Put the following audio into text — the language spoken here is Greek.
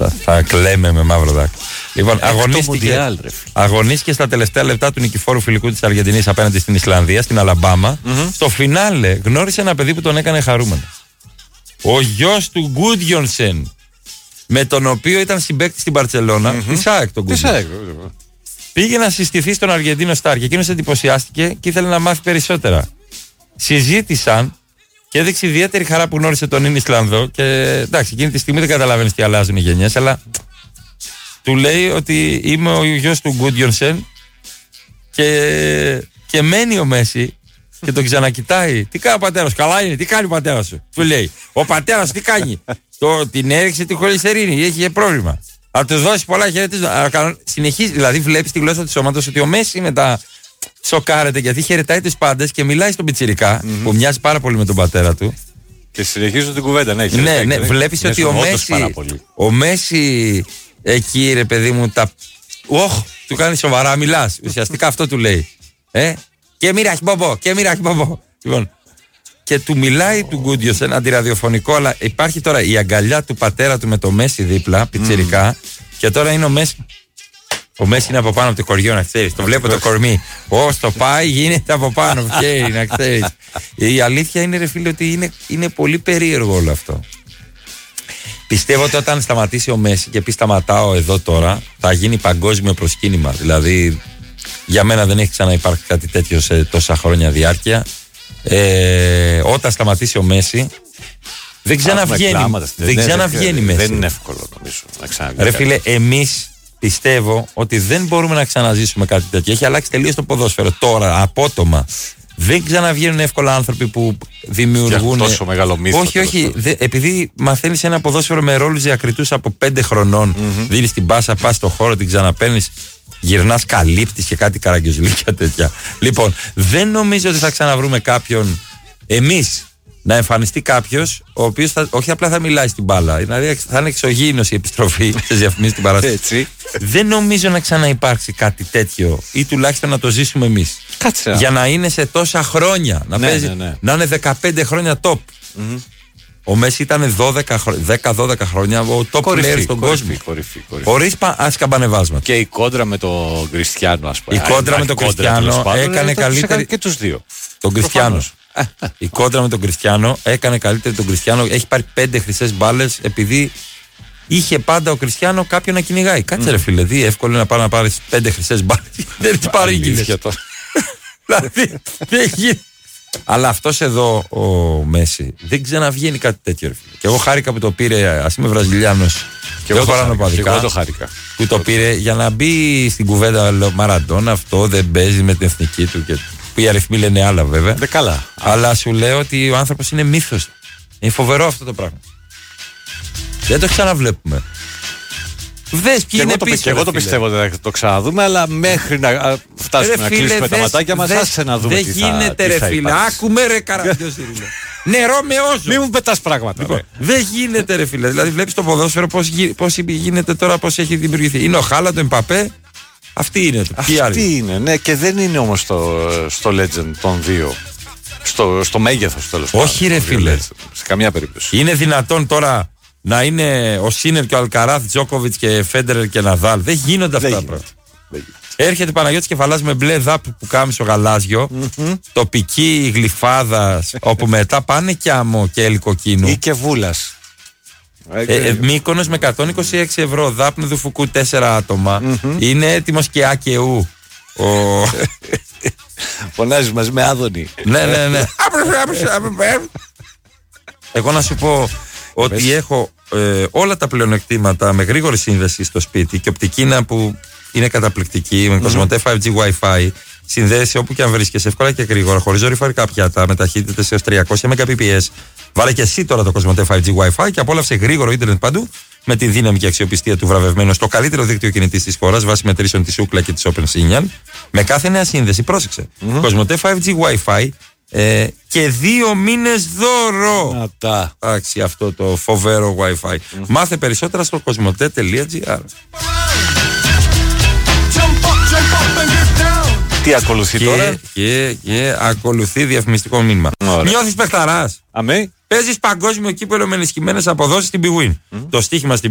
Θα κλαίμε με μαύρο δάκρυ. Λοιπόν, αγωνίστηκε στα τελευταία λεπτά του νικηφόρου φιλικού της Αργεντινής απέναντι στην Ισλανδία, στην Αλαμπάμα. Στο φινάλε γνώρισε ένα παιδί που τον έκανε χαρούμενο. Ο γιος του Γκούντιονσεν, με τον οποίο ήταν συμπαίκτης στην Μπαρτσελώνα, της ΑΕΚ τον Γκούντιονσεν. Πήγε να συστηθεί στον Αργεντίνο Στάρ και εκείνος εντυπωσιάστηκε και ήθελε να μάθει περισσότερα. Συζήτησαν και έδειξε ιδιαίτερη χαρά που γνώρισε τον είναι Ισλανδό. Και εντάξει, εκείνη τη στιγμή δεν καταλαβαίνεις τι αλλάζουν οι γενιές, αλλά του λέει ότι είμαι ο γιος του Γκούντιονσεν και μένει ο Μέση και τον ξανακοιτάει. Τι κάνει ο πατέρας σου? Καλά είναι, τι κάνει ο πατέρας σου? Του λέει, ο πατέρας τι κάνει? Την έριξε τη χολυστερίνη, έχει πρόβλημα. Θα του δώσει πολλά χαιρετίσματα. Συνεχίζει, δηλαδή βλέπει τη γλώσσα του σώματος ότι ο Μέση μετά σοκάρεται γιατί χαιρετάει τους πάντες και μιλάει στον πιτσιρικά που μοιάζει πάρα πολύ με τον πατέρα του. Και συνεχίζω την κουβέντα, ναι. Ναι, βλέπεις ότι ο Μέση εκεί, ρε παιδί μου, του κάνει σοβαρά, μιλάς. Ουσιαστικά αυτό του λέει. Και μοίρα μπόμπο, και μοίρα μπόμπο. Λοιπόν, και του μιλάει του Γκούντιονσεν, αντιραδιοφωνικό, αλλά υπάρχει τώρα η αγκαλιά του πατέρα του με το Μέση δίπλα, πιτσιρικά, και τώρα είναι ο Μέση. Ο Μέση είναι από πάνω από το χωριό, να ξέρεις. Το βλέπω το κορμί. Το πάει, γίνεται από πάνω, να ξέρεις. Η αλήθεια είναι, ρε φίλε, ότι είναι πολύ περίεργο όλο αυτό. Πιστεύω ότι όταν σταματήσει ο Μέση και πει σταματάω εδώ τώρα, θα γίνει παγκόσμιο προσκύνημα. Δηλαδή, για μένα δεν έχει ξαναυπάρξει κάτι τέτοιο σε τόσα χρόνια διάρκεια. Όταν σταματήσει ο Μέση, δεν ξαναβγαίνει Μέση. Δεν είναι εύκολο, νομίζω, να ξαναβγαίνει. Ρε φίλε, εμείς πιστεύω ότι δεν μπορούμε να ξαναζήσουμε κάτι τέτοιο. Έχει αλλάξει τελείως το ποδόσφαιρο τώρα, απότομα. Δεν ξαναβγαίνουν εύκολα άνθρωποι που δημιουργούν. Τόσο μεγάλο μύθο. Όχι. Επειδή μαθαίνεις ένα ποδόσφαιρο με ρόλους διακριτούς από 5 χρονών, δίνεις την πάσα, πας στο χώρο, την ξαναπαίρνεις, γυρνάς, καλύπτεις και κάτι καραγκιουζλίκια τέτοια. Λοιπόν, δεν νομίζω ότι θα ξαναβρούμε κάποιον, εμείς, να εμφανιστεί κάποιος ο οποίος όχι απλά θα μιλάει στην μπάλα, δηλαδή θα είναι εξωγήινος η επιστροφή στις διαφημίσεις στην παράσταση. Δεν νομίζω να ξαναυπάρξει κάτι τέτοιο ή τουλάχιστον να το ζήσουμε εμείς. Κάτσε. Για να είναι σε τόσα χρόνια, να παίζει, να είναι 15 χρόνια top. Ο Μέση ήταν 10-12 χρόνια ο top player στον κόσμο. Χωρίς ασκαμπανεβάσματα. Και η κόντρα με τον Κριστιάνο, ας πούμε. Η κόντρα με τον Κριστιάνο έκανε καλύτερη. Και τους δύο. Τον Κριστιάνο. Η κόντρα με τον Κριστιάνο έκανε καλύτερη τον Κριστιάνο. Έχει πάρει 5 χρυσές μπάλες επειδή είχε πάντα ο Κριστιάνο κάποιον να κυνηγάει. Κάτσε ρε φίλε, δει εύκολο να πάρει 5 χρυσές μπάλες. Δεν τις παρήγγειλες. Δηλαδή δεν γίνει. Αλλά αυτός εδώ ο Μέση δεν ξαναβγαίνει κάτι τέτοιο, ρε φίλε. Και εγώ χάρηκα που το πήρε, ας είμαι Βραζιλιάνος. Και εγώ το χάρηκα. Που το πήρε για να μπει στην κουβέντα Μαραντόνα, αυτό δεν παίζει με την εθνική του. Και που οι αριθμοί λένε άλλα βέβαια. Καλά. Αλλά σου λέω ότι ο άνθρωπος είναι μύθος. Είναι φοβερό αυτό το πράγμα. Δεν το ξαναβλέπουμε. Δες ποιοι είναι πίσω. Και εγώ το πιστεύω ότι θα το ξαναδούμε, αλλά μέχρι να φτάσουμε να κλείσουμε τα ματάκια μας, άσε να δούμε. Δεν γίνεται, ρε φίλε. Άκουμε, ρε καραγκιόζη. Νερό με όσο. Μην μου πετάς πράγματα. Λοιπόν, δεν γίνεται, ρε φίλε. Δηλαδή, βλέπεις το ποδόσφαιρο πώς γίνεται τώρα, πώς έχει δημιουργηθεί. Είναι ο Χάλαντ, ο Εμπαπέ. Αυτή είναι. Αυτή είναι, ναι, και δεν είναι όμως στο Legend των δύο. Στο μέγεθος τέλος πάντων. Όχι, ρε φίλε. Σε καμία περίπτωση. Είναι δυνατόν τώρα να είναι ο Σίνερ και ο Αλκαράθ, Τζόκοβιτς και Φέντερερ και Ναδάλ? Δεν γίνονται αυτά τα πράγματα. Έρχεται Παναγιώτης Κεφαλάς με μπλε δάπ που κάμισο γαλάζιο, τοπική γλυφάδα, όπου μετά πάνε και άμμο και ελικοκίνου. Ή και Βούλας. Μύκονος με 126 ευρώ, δάπνου του Φουκού 4 άτομα. Είναι έτοιμος και ΑΚΕΟΥ. Φωνάζει μαζί με Άδωνη. Ναι. Εγώ να σου πω ότι έχω όλα τα πλεονεκτήματα με γρήγορη σύνδεση στο σπίτι και οπτική που είναι καταπληκτική, με Κοσμοτέ 5G Wi-Fi. Συνδέεσαι όπου και αν βρίσκεσαι εύκολα και γρήγορα, χωρίς δορυφορικά πιάτα, με ταχύτητες έως 300 Mbps. Βάλε και εσύ τώρα το Κοσμοτέ 5G Wi-Fi και απόλαυσε γρήγορο ίντερνετ παντού με τη δύναμη και αξιοπιστία του βραβευμένου στο καλύτερο δίκτυο κινητής της χώρας βάσει μετρήσεων της Ookla και της Open Signal. Με κάθε νέα σύνδεση, πρόσεξε. Κοσμοτέ 5G Wi-Fi και 2 μήνες δώρο. Εντάξει, αυτό το φοβερό Wi-Fi. Μάθε περισσότερα στο κοσμοτέ.gr. Τι ακολουθεί τώρα? Και ακολουθεί διαφημιστικό μήνυμα. Νιώθεις παιχταράς? Αμέ. Παίζεις παγκόσμιο κύπελλο με ενισχυμένες αποδόσεις στην bwin. Το στοίχημα στην